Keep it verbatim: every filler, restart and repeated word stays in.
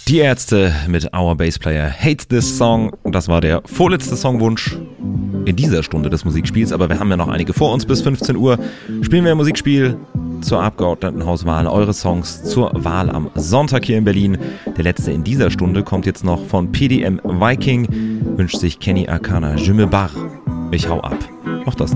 Die Ärzte mit Our Bassplayer Hates This Song. Das war der vorletzte Songwunsch in dieser Stunde des Musikspiels, aber wir haben ja noch einige vor uns. Bis fünfzehn Uhr spielen wir ein Musikspiel zur Abgeordnetenhauswahl, eure Songs zur Wahl am Sonntag hier in Berlin. Der letzte in dieser Stunde kommt jetzt noch von P D M Viking, wünscht sich Kenny Arcana Je me barre. Ich hau ab. Auch das